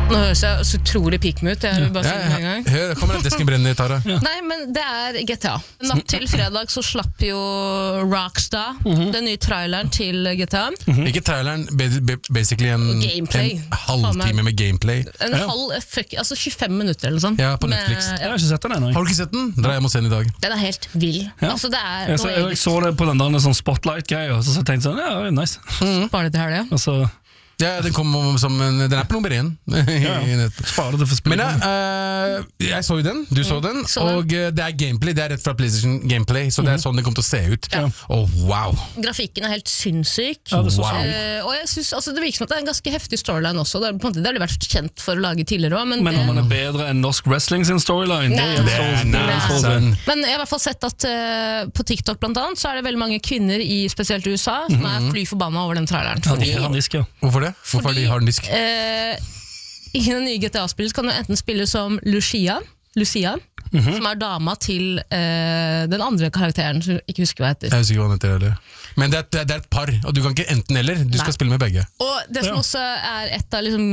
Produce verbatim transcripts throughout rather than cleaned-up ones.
Nå høres jeg så utrolig pikk ut. Jeg vil bare si det en gang. Hør, kommer den desken brennende, Tara. Ja. Nei, men det er G T A. Natt til fredag så slapp jo Rockstar mm-hmm. den nye traileren til G T A. Mm-hmm. Ikke traileren, basically en, en halvtime med gameplay. En ja. halv, fuck, altså tjuefem minutter eller sånn. Ja, på Netflix. Med, ja. Jeg har ikke sett den ennå. Har du ikke sett den? Dra hjem og se den i dag. Den er helt vill. Ja. Altså, det er jeg, så, jeg, jeg så det på den der sånn spotlight-greia, og så tenkte jeg sånn, ja, det er nice. Mm. Bare det til helga. Og så Ja, den kom som en, den er på nummer én. Ja, spare det for spillet. Men uh, jeg så jo den, du så den, så og uh, det er gameplay, det er rett fra PlayStation Gameplay, så det er sånn det kommer til å se ut. Ja. Oh, wow. Grafikken er helt sinnssyk. Ja, det, wow. uh, og jeg synes, altså, det virker som at det er en ganske heftig storyline også. Det, er, på en måte, det har de vært kjent for å lage tidligere også, men, men om man er bedre enn norsk wrestling sin storyline, nei, det er så, nei, så, nei. Men jeg har i hvert fall sett at uh, på TikTok blant annet, så er det veldig mange kvinner i spesielt U S A som mm-hmm. er fly forbanna over den traileren. Fordi, ja, de ja. Hvorfor det? Hvorfor fordi, de har den disk? Uh, I den nye G T A-spillet kan du enten spille som Lucia, Lucia mm-hmm. som er dama til uh, den andre karakteren som jeg ikke husker hva heter. Jeg husker ikke hva han heter heller. Men det er, det er et par, og du kan ikke enten eller, du Nei. Skal spille med begge. Og det som ja. også er et av liksom,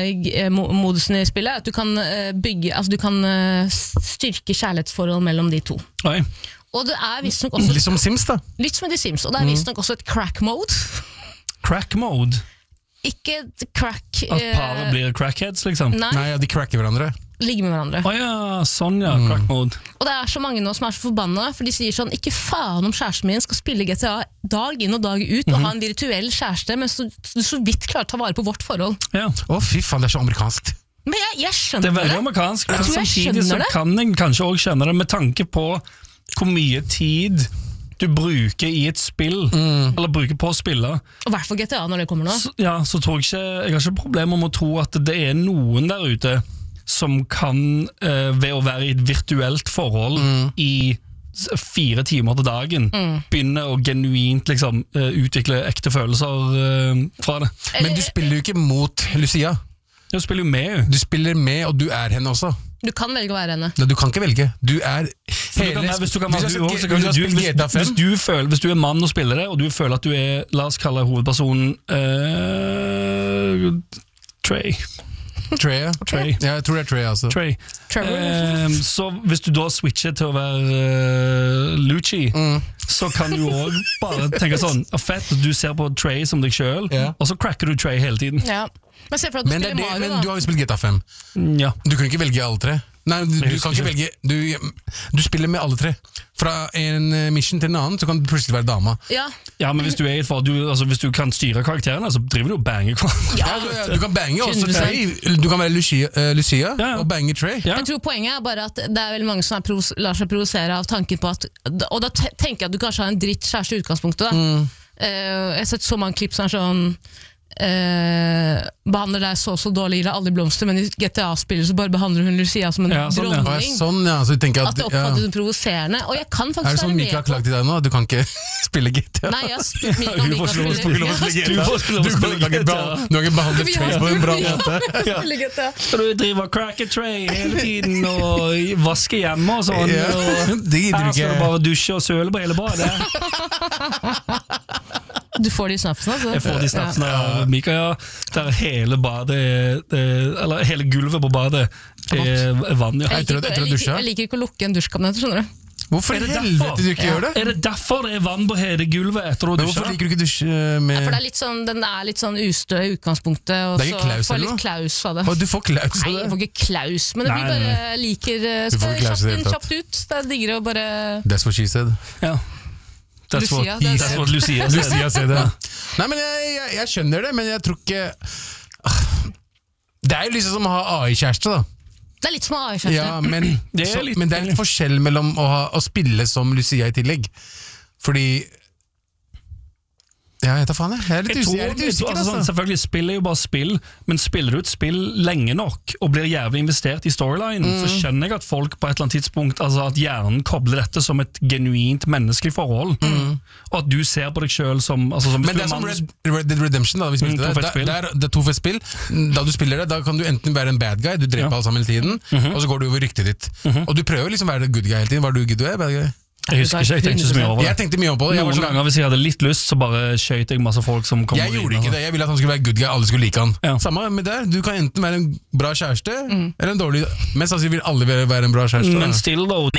uh, modusene i spillet, er at du kan uh, bygge, altså du kan uh, styrke kjærlighetsforhold mellom de to. Oi. Og det er visstnok også litt som Sims da. Litt som i Sims, og det er visstnok også et crack mode. Crack mode? Ikke crack At paret blir crackheads, liksom? Nei, Nei ja, de cracker hverandre. Ligger med hverandre. Å oh, ja, sånn ja, mm. crack mode. Og det er så mange nå som er så forbanna, for de sier sånn, ikke faen om kjæresten min skal spille G T A dag inn og dag ut, mm-hmm. og ha en virtuell kjæreste, men så, du så vidt klarer å ta vare på vårt forhold. Ja. Å oh, fy faen, det er så amerikansk. Men jeg, jeg skjønner det. Det er veldig det. amerikansk, men jeg samtidig så det. Kan jeg kanskje også skjønne det med tanke på hvor mye tid du bruker i et spill, mm. eller bruker på å spille. Og i hvert fall G T A når det kommer nå. Så, ja, så tror jeg ikke, jeg har ikke problemer med å tro at det er noen der ute som kan, eh, ved å være i et virtuelt forhold mm. i fire timer til dagen, mm. begynne å genuint liksom, uh, utvikle ekte følelser uh, fra det. Men du spiller jo ikke mot Lucia. Du spiller jo med. Du spiller med, og du er henne også. Du kan velge å være henne. Nei, du kan ikke velge. Du er hele... Hvis du, kan, hvis, du, hvis, du, hvis, du, hvis, du føler, hvis du er mann og spiller det, og du føler at du er, la oss kalle hovedpersonen uh, Trey. Trey, ja. Trey. Ja, jeg tror det er Trey, altså. Trey. Uh, så hvis du da switcher til å være uh, Lucci, mm. så kan du også bare tenke sånn, fett, du ser på Trey som deg selv, yeah. og så cracker du Trey hele tiden. Ja. Men se for at du men, spiller det, Mario, men da. Du har jo spilt G T A fem. Ja. Du kan ikke velge alle tre. Nei, du, du kan ikke velge du, du spiller med alle tre. Fra en mission til en annen, så kan du plutselig være dama. Ja, ja men hvis du, er for, du, altså, hvis du kan styre karakterene, så driver du og banger hverandre. Ja, du, du kan bange også Trey. Du kan være Lucia, uh, Lucia ja, ja. og bange Trey. Ja. Jeg tror poenget er bare at det er veldig mange som er lar seg provosere av tanken på at, og da tenker jeg at du kanskje har en dritt kjæreste i utgangspunktet. Da. Mm. Uh, jeg har sett så mange klipp som er sånn Uh, behandler deg så så dårlig, gir deg aldri blomster, men i G T A-spillet så bare behandler hun Lucia som en ja, sånn, dronning. Ja. Sånn, ja. Så at, at det oppfattes som provoserende. Og jeg kan faktisk er det sånn Mika har klagt til deg nå? Du kan ikke spille G T A? Nei, jeg spiller Mika Hun får ikke lov til å spille G T A. Du kan ikke behandle Trace på en bra måte. Så du driver og cracker Trey hele tiden og vasker hjemme og sånn, ja. og her skal du bare dusje og søle på hele badet. Du får de snapsene, altså? Jeg får de snapsene av ja. Mika, ja. Der hele badet, eller hele gulvet på badet er vann. Ja. Jeg, liker, jeg, liker, jeg liker ikke å lukke en dusjkabinett, skjønner du? Hvorfor er det helvete du ikke ja. gjør det? Er det derfor det er vann på hele gulvet etter å dusje? Hvorfor liker du ikke dusje med... Ja, for det er litt sånn, den er litt sånn ustø i utgangspunktet, og det er ikke klaus, så får jeg litt klaus av det. Og du får klaus av det? Nei, jeg får ikke klaus, men det blir bare liker, skal kjapt inn, kjapt ut. Det er diggere å bare... That's what she said. Ja. That's Lucia, what, that's what Lucia said. Lucia said det. Nei, men jeg, jeg, jeg skjønner det, men jeg tror ikke... Det er jo liksom som å ha A I-kjæreste, da. Det er litt som å ha A I-kjæreste. Ja, men det, er så, litt, men det er litt forskjell mellom å, ha, å spille som Lucia i tillegg. Fordi... Ja, jeg tar faen jeg. Jeg er litt jeg tror, usikker, jeg er litt usikker altså, sånn, selvfølgelig spiller jo bare spill, men spiller du et spill lenge nok og blir jævlig investert i storylinen, mm. så skjønner jeg at folk på et eller annet tidspunkt, altså at hjernen kobler dette som et genuint menneskelig forhold, mm. og at du ser på deg selv som... Altså, som men det er som Red, Red Dead Redemption, da vi spilte mm, det. Det, det, er, det er to fett spill. Da du spiller det, da kan du enten være en bad guy, du dreper ja. alle sammen hele tiden, mm-hmm. og så går du over ryktet ditt. Mm-hmm. Og du prøver liksom å være good guy hele tiden. Var du good guy, bad guy? Jeg husker ikke, jeg tenkte ikke så mye over det. Jeg tenkte mye på det. Noen sånn, ganger hvis jeg hadde litt lyst, så bare skjøt jeg masse folk som kom. Jeg gjorde ikke det, jeg ville at han skulle være good guy, alle skulle like han. Ja. Samme med der, du kan enten være en bra kjæreste, mm. eller en dårlig. Mest sannsynlig vil alle være en bra kjæreste. Men still though